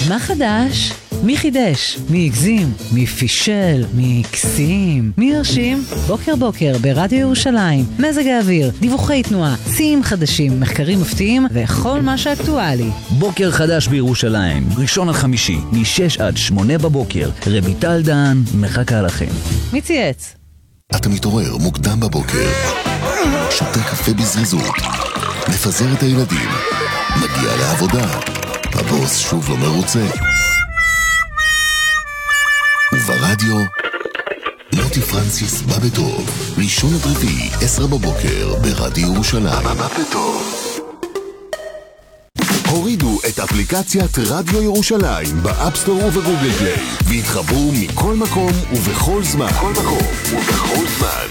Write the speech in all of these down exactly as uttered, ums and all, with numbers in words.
מה חדש? מי חידש? מי הגזים? מי פישל? מי קסים? מי הרשים? בוקר בוקר ברדיו ירושלים, מזג האוויר, דיווחי תנועה, שיאים חדשים, מחקרים מפתיעים וכל מה שאקטואלי. בוקר חדש בירושלים, ראשון עד חמישי, מ-שש עד שמונה בבוקר. רויטל דהן מחכה לכם. מי צייץ? אתה מתעורר מוקדם בבוקר, שותה קפה בזריזות, מפזר את הילדים, מגיע לעבודה, הבוס שוב לא מרוצה, וברדיו מוטי פרנסיס בא בטוב, ראשון עד רביעי, עשר בבוקר ברדיו ירושלים. בא בטוב. הורידו את אפליקציית רדיו ירושלים באפסטור ובגוגל פליי והתחברו מכל מקום ובכל זמן. כל מקום ובכל זמן.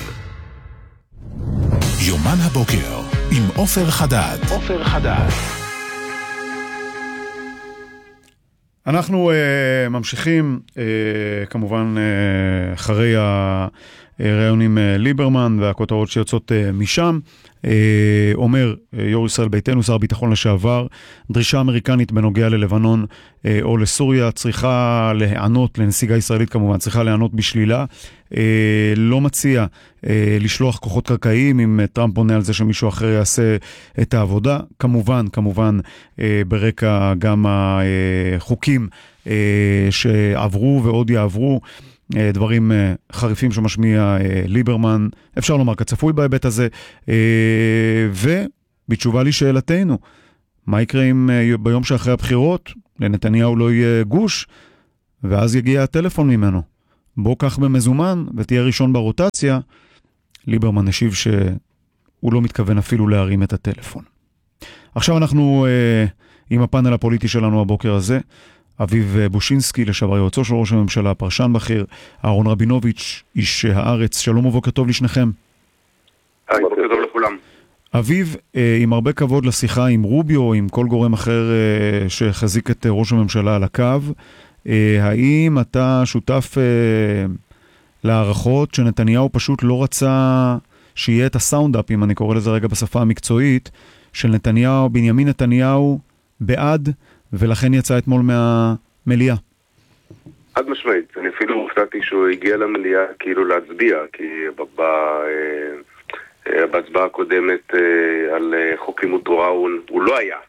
יומן הבוקר עם עופר חדד. עופר חדד. אנחנו uh, ממשיכים uh, כמובן uh, אחרי הרעיון עם uh, ליברמן והכותרות שיוצאות uh, משם. Uh, אומר uh, יו"ר ישראל ביתנו, שר ביטחון לשעבר, דרישה אמריקנית בנוגע ללבנון uh, או לסוריה צריכה להיענות, לנסיגה ישראלית כמובן, צריכה להיענות בשלילה. Uh, לא מציע uh, לשלוח כוחות קרקעיים אם uh, טראמפ עונה על זה שמישהו אחר יעשה את העבודה. כמובן, כמובן uh, ברקע גם החוקים uh, שעברו ועוד יעברו, דברים חריפים שמשמיע ליברמן, אפשר לומר כצפוי בהיבט הזה. ובתשובה לשאלתנו, מה יקרה אם ביום שאחרי הבחירות לנתניהו לא יהיה גוש ואז יגיע הטלפון ממנו, בוא קח במזומן ותהיה ראשון ברוטציה? ליברמן השיב שהוא לא מתכוון אפילו להרים את הטלפון. עכשיו אנחנו עם הפאנל הפוליטי שלנו הבוקר הזה. אביב בושינסקי, לשעבר יועצו של ראש הממשלה, פרשן בכיר, אהרון רבינוביץ', איש הארץ. שלום ובוקר טוב לשניכם. היי, בוקר טוב לכולם. אביב, עם הרבה כבוד לשיחה עם רוביו או עם כל גורם אחר שחזיק את ראש הממשלה על הקו, האם אתה שותף להערכות שנתניהו פשוט לא רצה שיהיה את הסאונד-אפ, אם אני קורא לזה רגע בשפה המקצועית, של נתניהו, בנימין נתניהו בעד, ולכן יצא אתמול מהמליאה? עד משמעית, אני אפילו הופתעתי שהוא הגיע למליאה כאילו להצביע, כי בהצבעה הקודמת על חוק לימוד תורה הוא לא היה,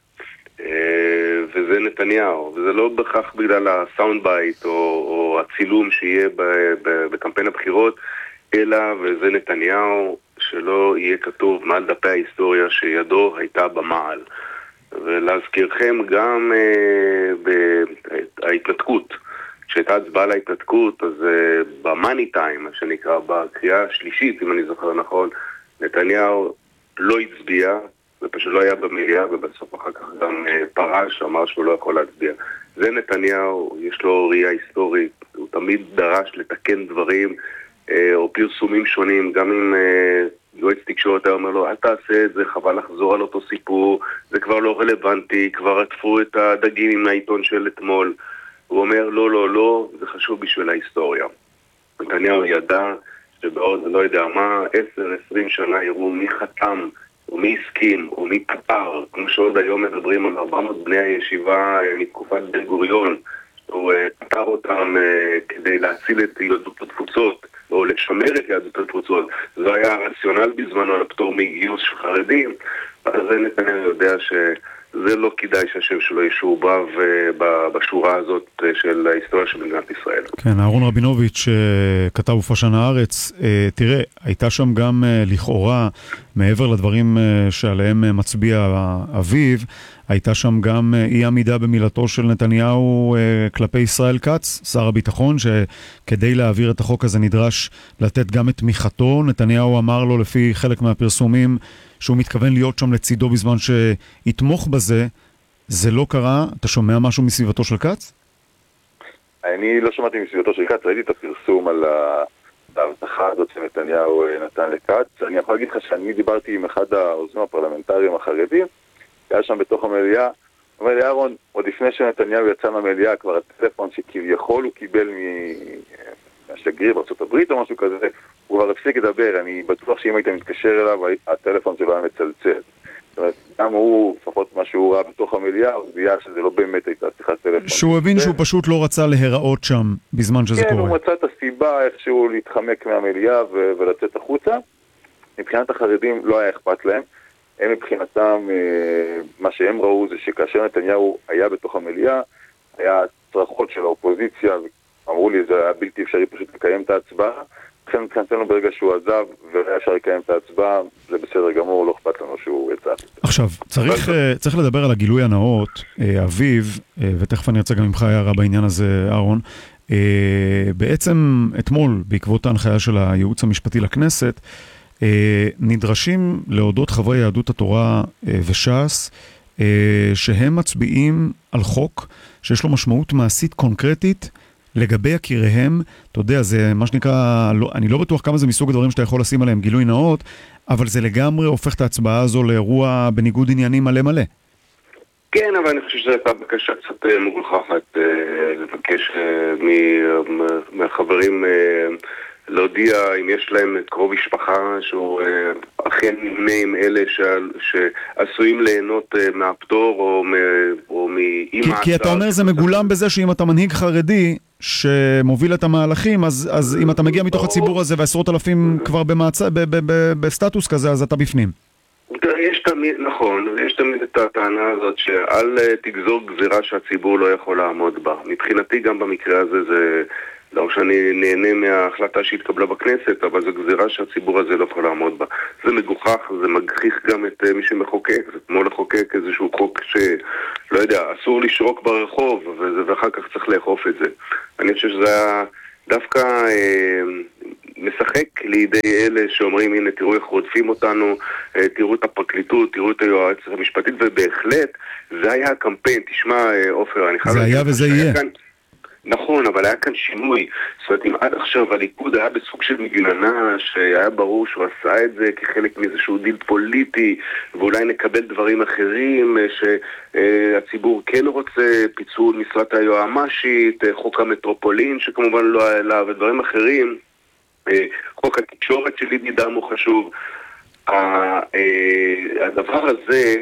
וזה נתניהו, וזה לא בכך בגלל הסאונד בייט או הצילום שיהיה בקמפיין הבחירות, אלא וזה נתניהו שלא יהיה כתוב מעל דפי ההיסטוריה שידו הייתה במעל. ולהזכירכם גם אה, בהתנתקות, כשהייתה הצבעה להתנתקות, אז אה, במאני טיים, מה שנקרא, בקריאה השלישית, אם אני זוכר נכון, נתניהו לא הצביע, ופשוט לא היה במליאה, ובסוף אחר כך גם אה, פרש, אמר שהוא לא יכול להצביע. זה נתניהו, יש לו ראייה היסטורית, הוא תמיד דרש לתקן דברים, אה, או פרסומים שונים, גם עם... אה, יועץ תקשורת היה אומר לו, אל תעשה את זה, חבל לחזור על אותו סיפור, זה כבר לא רלוונטי, כבר עטפו את הדגים עם העיתון של אתמול. הוא אומר, לא, לא, לא, זה חשוב בשביל ההיסטוריה. נתניהו ידע שבעוד, לא יודע מה, עשר עשרים שנה יראו מי חתם, או מי הסכים, או מי פתר, כמו שעוד היום מדברים על ארבע מאות בני הישיבה מתקופת בן גוריון, הוא פתר אותם כדי להציל את יהדות התפוצות, או לשמר את יהדות התפוצות. זה היה הרציונל בזמנו על הפטור מגיוס של חרדים, אז נתניהו יודע שזה לא כדאי שהשם שלו ישורבב בשורה הזאת של ההיסטוריה של מדינת ישראל. כן, אהרון רבינוביץ' כתב ופרשן הארץ, תראה, הייתה שם גם לכאורה, מעבר לדברים שעליהם מצביע אביב, הייתה שם גם אי עמידה במילתו של נתניהו כלפי ישראל כץ, שר הביטחון, שכדי להעביר את החוק הזה נדרש לתת גם את תמיכתו. נתניהו אמר לו לפי חלק מהפרסומים שהוא מתכוון להיות שם לצידו בזמן שיתמוך בזה. זה לא קרה. אתה שומע משהו מסביבתו של כץ? אני לא שמעתי מסביבתו של כץ, ראיתי את הפרסום על ההבטחה הזאת שנתניהו נתן לכץ. אני יכול להגיד לך שאני דיברתי עם אחד העוזרים הפרלמנטריים החרדים, היה שם בתוך המליאה, אומר לי, אהרון, עוד לפני שנתניהו יצא מהמליאה, כבר הטלפון שכביכול הוא קיבל מהשגריר בארצות הברית או משהו כזה, הוא כבר הפסיק לדבר. אני בטוח שאם היית מתקשר אליו, הטלפון שלו היה מצלצל. זאת אומרת, גם הוא, לפחות מה שהוא ראה בתוך המליאה, הוא זיהה שזה לא באמת הייתה שיחת טלפון. שהוא הבין שהוא פשוט לא רצה להיראות שם בזמן שזה כן, קורה. הוא מצא את הסיבה איכשהו להתחמק מהמליאה ו- ולצאת החוצה. מבחינת החרדים לא היה אכפת להם. הם מבחינתם, מה שהם ראו זה שכאשר נתניהו היה בתוך המליאה, היה צרחות של האופוזיציה, אמרו לי זה היה בלתי אפשרי פשוט לקיים את ההצבעה. לכן מבחינתנו ברגע שהוא עזב והיה אפשר לקיים את ההצבעה, זה בסדר גמור, לא אכפת לנו שהוא יצא. עכשיו, צריך, צריך לדבר על הגילוי הנאות, אביב, ותכף אני ארצה גם ממך הערה בעניין הזה, אהרון. בעצם אתמול, בעקבות ההנחיה של הייעוץ המשפטי לכנסת, נדרשים להודות חברי יהדות התורה וש"ס, שהם מצביעים על חוק שיש לו משמעות מעשית קונקרטית לגבי יקיריהם. אתה יודע, זה מה שנקרא, לא, אני לא בטוח כמה זה מסוג הדברים שאתה יכול לשים עליהם גילוי נאות, אבל זה לגמרי הופך את ההצבעה הזו לאירוע בניגוד עניינים מלא מלא. כן, אבל אני חושב שזו הייתה בקשה קצת מגוחכת לבקש מהחברים להודיע אם יש להם את קרוב משפחה שהוא אכן נמנה עם אלה שעשויים ליהנות מהפטור או, או מאמא. כי, כי אתה אומר זה מגולם בזה שאם אתה מנהיג חרדי שמוביל את המהלכים, אז, אז אם אתה מגיע מתוך הציבור הזה ועשרות אלפים כבר במצ... ב, ב, ב, בסטטוס כזה, אז אתה בפנים. יש תמיד, נכון, יש תמיד את הטענה הזאת שאל תגזור גזירה שהציבור לא יכול לעמוד בה. מבחינתי גם במקרה הזה זה... לא שאני נהנה מההחלטה שהתקבלה בכנסת, אבל זו גזירה שהציבור הזה לא יכול לעמוד בה. זה מגוחך, זה מגחיך גם את מי שמחוקק, זה כמו לחוקק איזשהו חוק שלא יודע, אסור לשרוק ברחוב, ואחר כך צריך לאכוף את זה. אני חושב שזה היה דווקא אה, משחק לידי אלה שאומרים, הנה תראו איך רודפים אותנו, אה, תראו את הפרקליטות, תראו את היועצת המשפטית, ובהחלט זה היה הקמפיין. תשמע אופר, אני חייב... זה היה וזה יהיה. כאן... נכון, אבל היה כאן שינוי. זאת אומרת, אם עד עכשיו הליכוד היה בסוג של מגננה, שהיה ברור שהוא עשה את זה כחלק מאיזשהו דיל פוליטי, ואולי נקבל דברים אחרים, שהציבור כן רוצה, פיצול משרת היועמ"שית, חוק המטרופולין, שכמובן לא היה לה, ודברים אחרים, חוק התקשורת שלי דידם הוא חשוב. הדבר הזה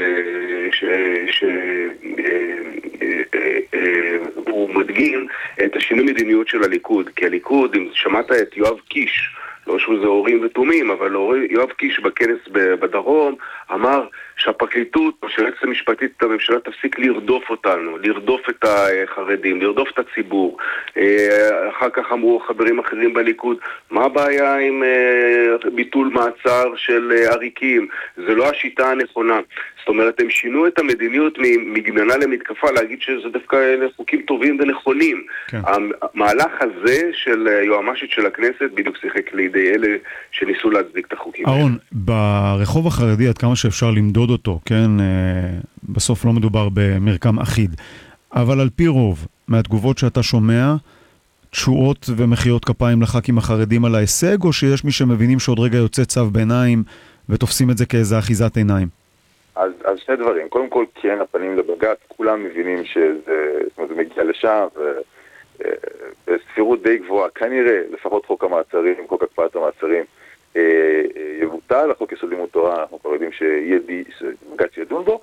שהוא מדגים את השינוי מדיניות של הליכוד, כי הליכוד, אם שמעת את יואב קיש, לא שהוא זה הורים ותומים, אבל יואב קיש בכנס בדרום אמר שהפרקליטות או שהיועצת המשפטית הממשלה תפסיק לרדוף אותנו, לרדוף את החרדים, לרדוף את הציבור. אחר כך אמרו חברים אחרים בליכוד, מה הבעיה עם ביטול מעצר של עריקים? זה לא השיטה הנכונה. זאת אומרת, הם שינו את המדיניות מגננה למתקפה, להגיד שזה דווקא חוקים טובים ונכונים. כן. המהלך הזה של יועמ"שית של הכנסת בדיוק שיחק לידי אלה שניסו להצדיק את החוקים. אהרון, ברחוב החרדי עד כמה שאפשר למדוד אותו, כן? בסוף לא מדובר במרקם אחיד. אבל על פי רוב, מהתגובות שאתה שומע, תשואות ומחיות כפיים לח"כים החרדים על ההישג, או שיש מי שמבינים שעוד רגע יוצא צו ביניים ותופסים את זה כאיזה אחיזת עיניים? אז, אז שני דברים. קודם כל, כי אין הפנים לבג"ץ, כולם מבינים שזה, זאת אומרת, זה מגיע לשם, ובספירות די גבוהה, כנראה, לפחות חוק המעצרים, חוק הקפאת המעצרים, יבוטל, החוק יסוד לימוד תורה, אנחנו כבר יודעים שבג"ץ ידון בו.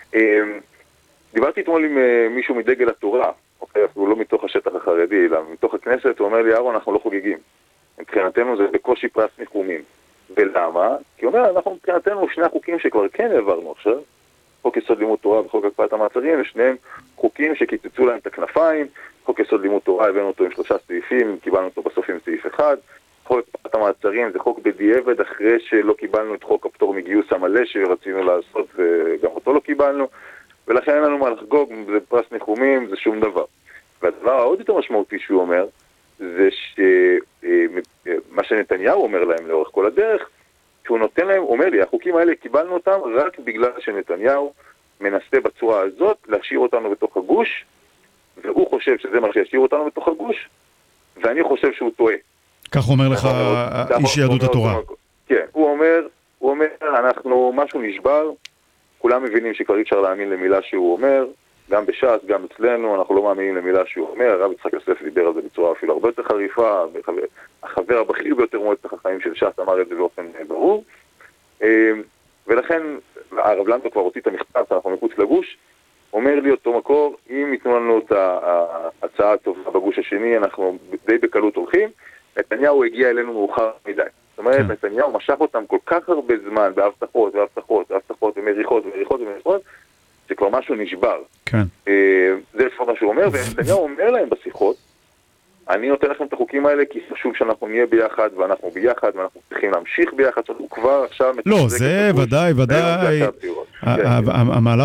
דיברתי אתמול עם מישהו מדגל התורה, הוא לא מתוך השטח החרדי, אלא מתוך הכנסת, הוא אומר לי, אהרון, אנחנו לא חוגגים. מבחינתנו זה בקושי פרס ניחומים. ולמה? כי הוא אומר, אנחנו מבחינתנו שני החוקים שכבר כן העברנו עכשיו, חוק יסוד לימוד תורה וחוק הקפאת המעצרים, ושניהם חוקים שקיצצו להם את הכנפיים. חוק יסוד לימוד תורה הבאנו אותו עם שלושה סעיפים, קיבלנו אותו בסוף עם סעיף אחד. חוק הקפאת המעצרים זה חוק בדיעבד אחרי שלא קיבלנו את חוק הפטור מגיוס המלא שרצינו לעשות, וגם אותו לא קיבלנו, ולכן אין לנו מה לחגוג, זה פרס ניחומים, זה שום דבר. והדבר העוד יותר משמעותי שהוא אומר, זה שמה שנתניהו אומר להם לאורך כל הדרך, שהוא נותן להם, אומר לי, החוקים האלה קיבלנו אותם רק בגלל שנתניהו מנסה בצורה הזאת להשאיר אותנו בתוך הגוש, והוא חושב שזה מה שישאיר אותנו בתוך הגוש, ואני חושב שהוא טועה. כך אומר לך איש יהדות התורה. כן, הוא אומר, הוא אומר, אנחנו, משהו נשבר, כולם מבינים שכבר אי אפשר להאמין למילה שהוא אומר, גם בש"ס, גם אצלנו, אנחנו לא מאמינים למילה שהוא אומר. הרב יצחק יוסף דיבר על זה בצורה אפילו הרבה יותר חריפה, החבר הבכיר ביותר מועצת החכמים של ש"ס אמר את זה באופן ברור, ולכן הרב לנדו כבר הוציא את המכתב, אנחנו מחוץ לגוש, אומר לי אותו מקור, אם ייתנו לנו את ההצעה הטובה בגוש השני, אנחנו די בקלות הולכים, נתניהו הגיע אלינו מאוחר מדי. זאת אומרת, נתניהו משך אותם כל כך הרבה זמן, בהבטחות, בהבטחות, בהבטחות, ומריחות, ומריחות, ומריחות, זה כבר משהו נשבר. כן. זה לפחות מה שהוא אומר, ונתניהו אומר להם בשיחות, אני נותן לכם את החוקים האלה, כי חשוב שאנחנו נהיה ביחד, ואנחנו ביחד, ואנחנו צריכים להמשיך ביחד, הוא כבר עכשיו... לא, זה ודאי, ודאי, המהלך